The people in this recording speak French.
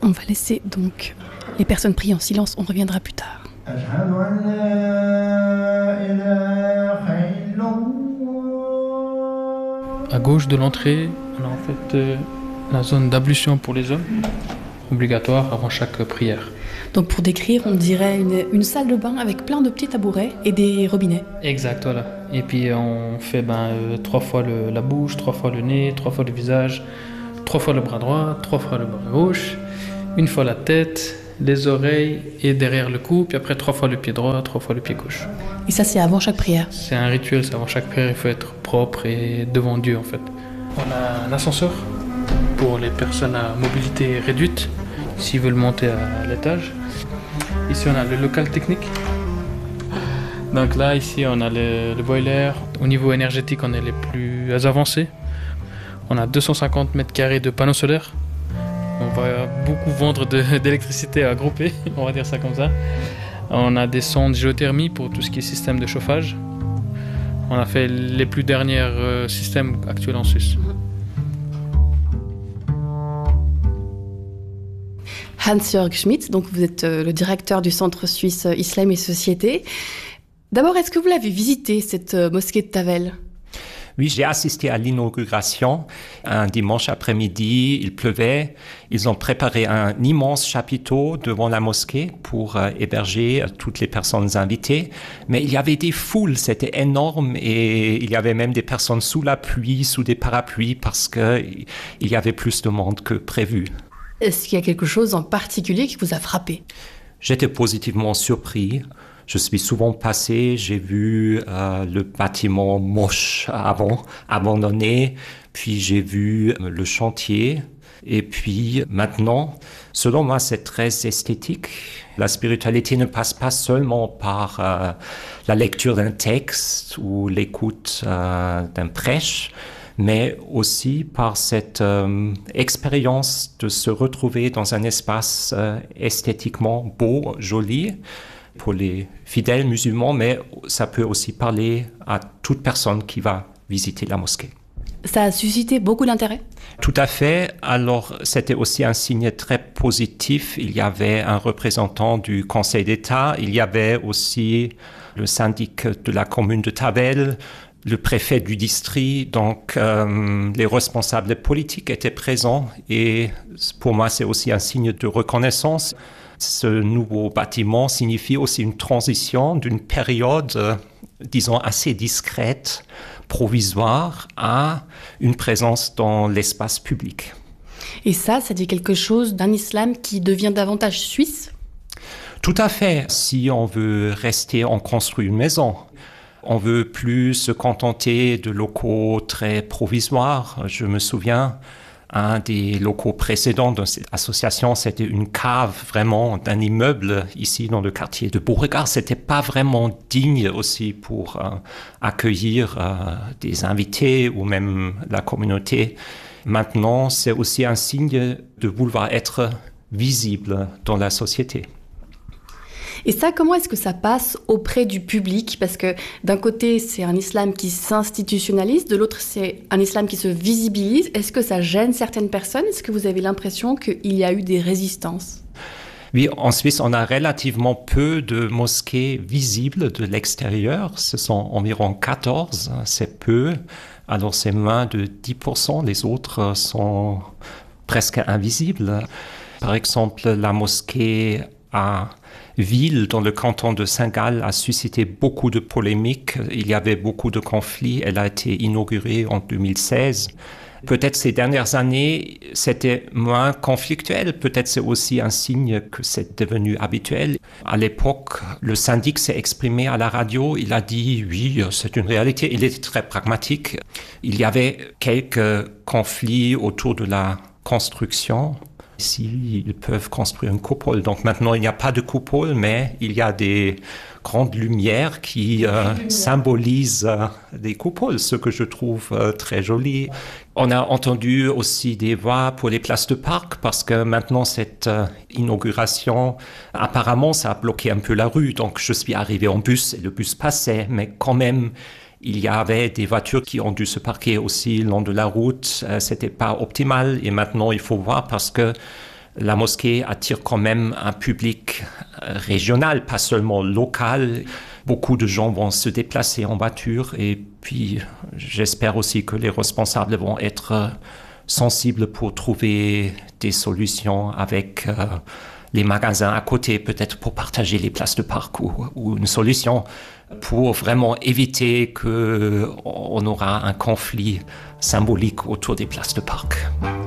On va laisser donc les personnes prier en silence, on reviendra plus tard. À gauche de l'entrée, on a en fait la zone d'ablution pour les hommes, obligatoire avant chaque prière. Donc pour décrire, on dirait une salle de bain avec plein de petits tabourets et des robinets. Exact, voilà. Et puis on fait 3 fois la bouche, 3 fois le nez, 3 fois le visage, 3 fois le bras droit, 3 fois le bras gauche, 1 fois la tête, les oreilles et derrière le cou, puis après 3 fois le pied droit, 3 fois le pied gauche. Et ça, c'est avant chaque prière? C'est un rituel, c'est avant chaque prière, il faut être propre et devant Dieu en fait. On a un ascenseur pour les personnes à mobilité réduite, s'ils veulent monter à l'étage. Ici, on a le local technique. Donc là, ici, on a le boiler. Au niveau énergétique, on est les plus avancés. On a 250 mètres carrés de panneaux solaires. On va beaucoup vendre d'électricité à grouper, on va dire ça comme ça. On a des sondes géothermie pour tout ce qui est système de chauffage. On a fait les plus derniers systèmes actuels en Suisse. Hans-Jörg Schmidt, donc vous êtes le directeur du Centre suisse Islam et Société. D'abord, est-ce que vous l'avez visité, cette mosquée de Tavel ? Oui, j'ai assisté à l'inauguration. Un dimanche après-midi, il pleuvait. Ils ont préparé un immense chapiteau devant la mosquée pour héberger toutes les personnes invitées. Mais il y avait des foules, c'était énorme et il y avait même des personnes sous la pluie, sous des parapluies parce qu'il y avait plus de monde que prévu. Est-ce qu'il y a quelque chose en particulier qui vous a frappé ? J'étais positivement surpris. Je suis souvent passé, j'ai vu le bâtiment moche avant, abandonné, puis j'ai vu le chantier. Et puis maintenant, selon moi, c'est très esthétique. La spiritualité ne passe pas seulement par la lecture d'un texte ou l'écoute d'un prêche, mais aussi par cette expérience de se retrouver dans un espace esthétiquement beau, joli, pour les fidèles musulmans, mais ça peut aussi parler à toute personne qui va visiter la mosquée. Ça a suscité beaucoup d'intérêt ? Tout à fait. Alors, c'était aussi un signe très positif. Il y avait un représentant du Conseil d'État. Il y avait aussi le syndic de la commune de Tavel, le préfet du district. Donc, les responsables politiques étaient présents. Et pour moi, c'est aussi un signe de reconnaissance. Ce nouveau bâtiment signifie aussi une transition d'une période, disons, assez discrète, provisoire, à une présence dans l'espace public. Et ça dit quelque chose d'un islam qui devient davantage suisse ? Tout à fait. Si on veut rester, on construit une maison. On veut plus se contenter de locaux très provisoires. Je me souviens, un des locaux précédents de cette association, c'était une cave vraiment d'un immeuble ici dans le quartier de Beauregard. C'était pas vraiment digne aussi pour accueillir des invités ou même la communauté. Maintenant, c'est aussi un signe de vouloir être visible dans la société. Et ça, comment est-ce que ça passe auprès du public ? Parce que d'un côté, c'est un islam qui s'institutionnalise, de l'autre, c'est un islam qui se visibilise. Est-ce que ça gêne certaines personnes ? Est-ce que vous avez l'impression qu'il y a eu des résistances ? Oui, en Suisse, on a relativement peu de mosquées visibles de l'extérieur. Ce sont environ 14, c'est peu. Alors, c'est moins de 10%. Les autres sont presque invisibles. Par exemple, la mosquée à Ville, dans le canton de Saint-Gall, a suscité beaucoup de polémiques. Il y avait beaucoup de conflits. Elle a été inaugurée en 2016. Peut-être ces dernières années, c'était moins conflictuel. Peut-être c'est aussi un signe que c'est devenu habituel. À l'époque, le syndic s'est exprimé à la radio. Il a dit, oui, c'est une réalité. Il était très pragmatique. Il y avait quelques conflits autour de la construction. Ici, ils peuvent construire une coupole. Donc maintenant, il n'y a pas de coupole, mais il y a des grandes lumières qui symbolisent des coupoles, ce que je trouve très joli. On a entendu aussi des voix pour les places de parc, parce que maintenant, cette inauguration, apparemment, ça a bloqué un peu la rue. Donc, je suis arrivé en bus et le bus passait, mais quand même, il y avait des voitures qui ont dû se parquer aussi le long de la route. C'était pas optimal et maintenant il faut voir parce que la mosquée attire quand même un public régional, pas seulement local. Beaucoup de gens vont se déplacer en voiture et puis j'espère aussi que les responsables vont être sensibles pour trouver des solutions avec les magasins à côté, peut-être pour partager les places de parc ou une solution pour vraiment éviter qu'on aura un conflit symbolique autour des places de parc.